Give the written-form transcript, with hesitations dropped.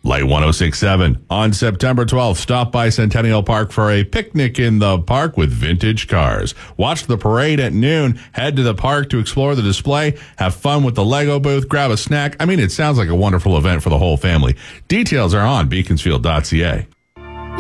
Light 106.7. On September 12th, stop by Centennial Park for a picnic in the park with vintage cars. Watch the parade at noon. Head to the park to explore the display. Have fun with the Lego booth. Grab a snack. I mean, it sounds like a wonderful event for the whole family. Details are on beaconsfield.ca.